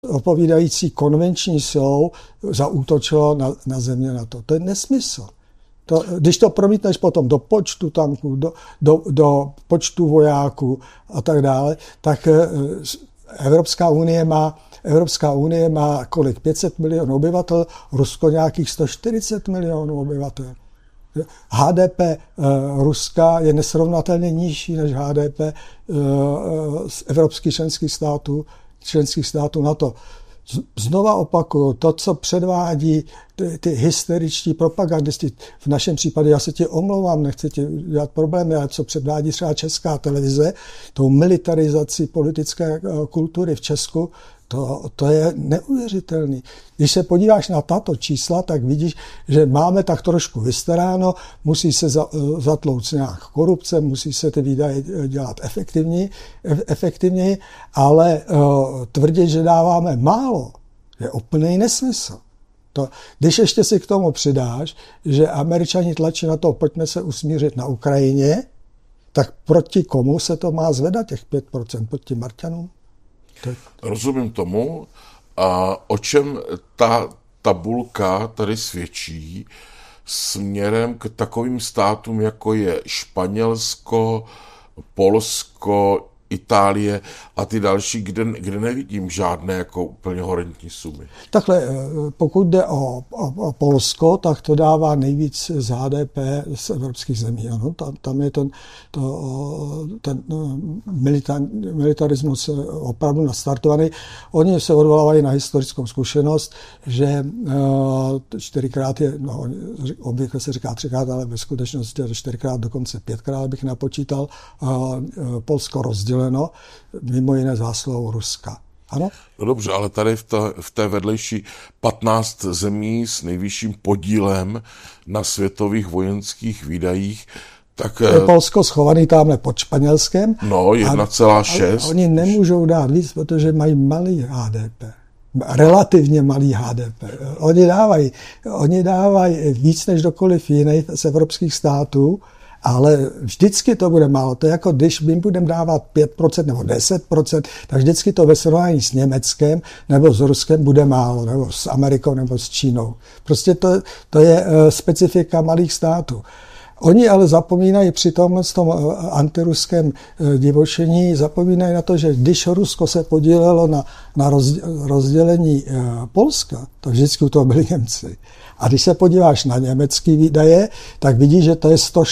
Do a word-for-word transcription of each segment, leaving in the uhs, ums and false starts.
odpovídající konvenční silou zaútočilo na, na země NATO. To je nesmysl. To, když to promítneš potom do počtu tanků, do, do, do počtu vojáků a tak dále, tak Evropská unie má, Evropská unie má kolik? pět set milionů obyvatel, Rusko nějakých sto čtyřicet milionů obyvatel. H D P uh, Ruska je nesrovnatelně nižší než H D P uh, z evropských členských států, členských států NATO. Znova opakuju, to, co předvádí ty, ty hysteričtí propagandisti, v našem případě, já se ti omlouvám, nechci ti dělat problémy, ale co předvádí třeba Česká televize, tou militarizací politické kultury v Česku, To, to je neuvěřitelný. Když se podíváš na tato čísla, tak vidíš, že máme tak trošku vystaráno, musí se za, zatlouct nějak korupce, musí se ty výdaje dělat efektivněji, efektivněji ale uh, tvrdit, že dáváme málo, je úplný nesmysl. To, když ještě si k tomu přidáš, že Američani tlačí na to, pojďme se usmířit na Ukrajině, tak proti komu se to má zvedat těch pět procent? Proti Marťanům? Rozumím tomu, a o čem ta tabulka tady svědčí směrem k takovým státům, jako je Španělsko, Polsko, Itálie a ty další, kde, kde nevidím žádné jako úplně horentní sumy. Takhle, pokud jde o, o, o Polsko, tak to dává nejvíc z H D P z evropských zemí. Ano? Tam, tam je ten, to, ten militar, militarismus opravdu nastartovaný. Oni se odvolávají na historickou zkušenost, že čtyřikrát je, no, obvykle se říká třikrát, ale ve skutečnosti čtyřikrát, dokonce pětkrát bych napočítal, Polsko rozděleno, mimo jiné zásluhou Ruska. Ano? No dobře, ale tady v, ta, v té vedlejší patnáct zemí s nejvyšším podílem na světových vojenských výdajích, tak... Je Polsko schovaný tamhle pod Španělskem. No, jedna celá šest. Oni nemůžou dát víc, protože mají malý H D P. Relativně malý H D P. Oni dávají, oni dávají víc než dokoliv jiný z evropských států, ale vždycky to bude málo. To je jako když my budeme dávat pět procent nebo deset procent, tak vždycky to ve srovnání s Německem nebo s Ruskem bude málo, nebo s Amerikou nebo s Čínou. Prostě to, to je specifika malých států. Oni ale zapomínají při tom, tom antiruském divočení, zapomínají na to, že když Rusko se podílelo na, na rozdělení Polska, tak vždycky to byli Němci. A když se podíváš na německé výdaje, tak vidíš, že to je sto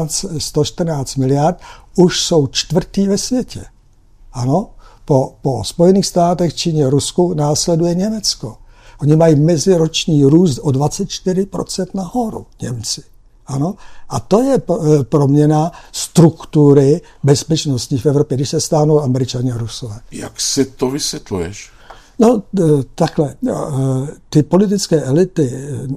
čtrnáct miliard, už jsou čtvrtý ve světě. Ano, po, po Spojených státech, Číně, Rusku následuje Německo. Oni mají meziroční růst o dvacet čtyři procent nahoru, Němci. Ano, a to je proměna struktury bezpečnosti v Evropě, když se stáhnou Američané a Rusové. Jak si to vysvětluješ? No, takhle. Ty politické elity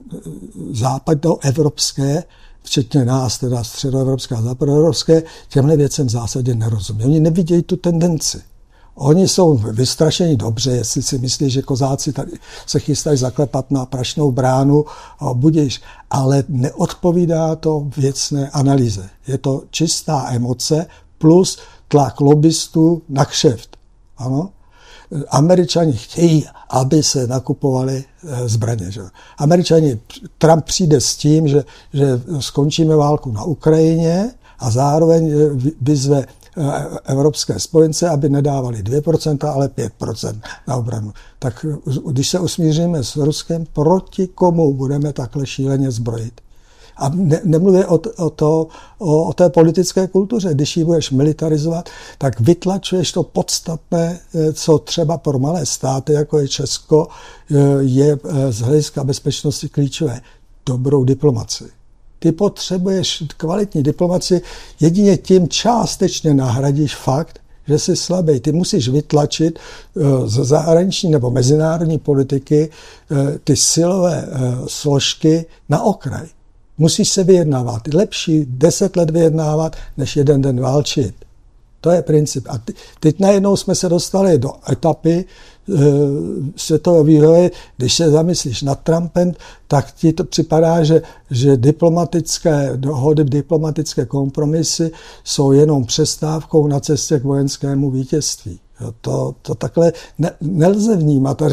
západoevropské, včetně nás, teda středoevropské a západoevropské, těmhle věcem v zásadě nerozumí. Oni nevidějí tu tendenci. Oni jsou vystrašení dobře, jestli si myslí, že kozáci tady se chystají zaklepat na Prašnou bránu, budíš, ale neodpovídá to věcné analýze. Je to čistá emoce plus tlak lobbystů na kšeft. Ano? Američani chtějí, aby se nakupovaly zbraně. Že? Američani, Trump přijde s tím, že, že skončíme válku na Ukrajině a zároveň vyzve evropské spojence, aby nedávali dvě procenta, ale pět procent na obranu. Tak když se usmíříme s Ruskem, proti komu budeme takhle šíleně zbrojit? A ne, nemluvě o, o, to, o, o té politické kultuře. Když ji budeš militarizovat, tak vytlačuješ to podstatné, co třeba pro malé státy, jako je Česko, je z hlediska bezpečnosti klíčové. Dobrou diplomaci. Ty potřebuješ kvalitní diplomaci, jedině tím částečně nahradíš fakt, že jsi slabý. Ty musíš vytlačit z zahraniční nebo mezinárodní politiky ty silové složky na okraj. Musíš se vyjednávat. Lepší deset let vyjednávat, než jeden den válčit. To je princip. A teď najednou jsme se dostali do etapy e, světové vývoje. Když se zamyslíš nad Trumpem, tak ti to připadá, že, že diplomatické dohody, diplomatické kompromisy jsou jenom přestávkou na cestě k vojenskému vítězství. To, to takhle ne, nelze vnímat.